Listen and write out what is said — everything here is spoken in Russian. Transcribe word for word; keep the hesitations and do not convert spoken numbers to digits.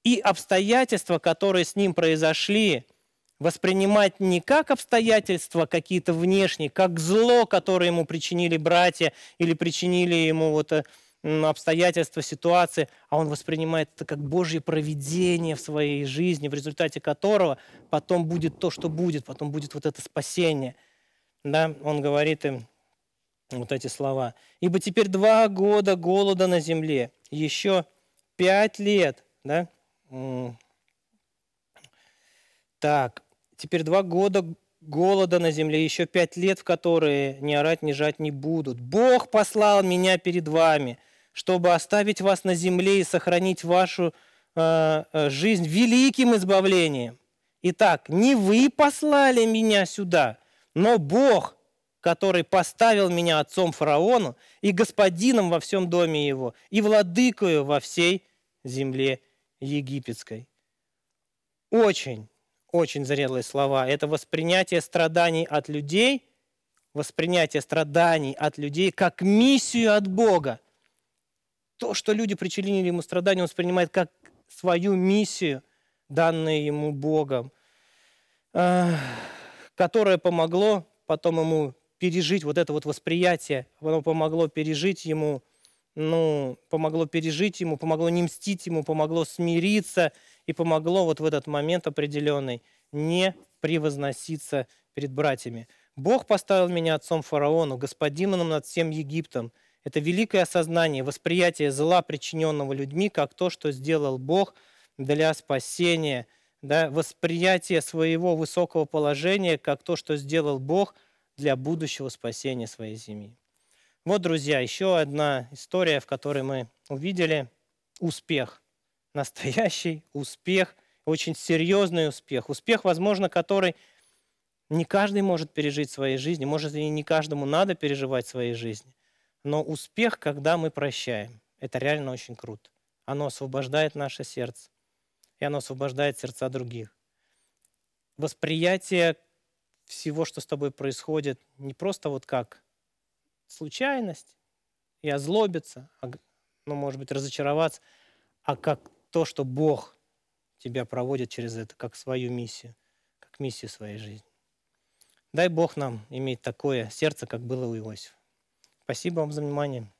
и обстоятельства, которые с ним произошли, воспринимать не как обстоятельства какие-то внешние, как зло, которое ему причинили братья или причинили ему вот, э, обстоятельства, ситуации, а он воспринимает это как Божье провидение в своей жизни, в результате которого потом будет то, что будет, потом будет вот это спасение. Да? Он говорит им вот эти слова. «Ибо теперь два года голода на земле, еще пять лет». Да? Так, теперь два года голода на земле, еще пять лет, в которые ни орать, ни жать не будут. Бог послал меня перед вами, чтобы оставить вас на земле и сохранить вашу э, э, жизнь великим избавлением. Итак, не вы послали меня сюда, но Бог, который поставил меня отцом фараону и господином во всем доме его, и владыкою во всей земле египетской. Очень, очень зрелые слова. Это воспринятие страданий от людей, воспринятие страданий от людей как миссию от Бога. То, что люди причинили ему страдания, он воспринимает как свою миссию, данную ему Богом, которое помогло потом ему пережить вот это вот восприятие, оно помогло пережить ему, ну, помогло пережить ему, помогло не мстить ему, помогло смириться и помогло вот в этот момент определенный не превозноситься перед братьями. Бог поставил меня отцом фараону, господином над всем Египтом. Это великое осознание, восприятие зла, причиненного людьми, как то, что сделал Бог для спасения, да, восприятие своего высокого положения, как то, что сделал Бог для будущего спасения своей семьи. Вот, друзья, еще одна история, в которой мы увидели успех. Настоящий успех, очень серьезный успех. Успех, возможно, который не каждый может пережить в своей жизни, может, и не каждому надо переживать в своей жизни. Но успех, когда мы прощаем, это реально очень круто. Оно освобождает наше сердце, и оно освобождает сердца других. Восприятие всего, что с тобой происходит, не просто вот как случайность и озлобиться, ну, может быть, разочароваться, а как то, что Бог тебя проводит через это, как свою миссию, как миссию своей жизни. Дай Бог нам иметь такое сердце, как было у Иосифа. Спасибо вам за внимание.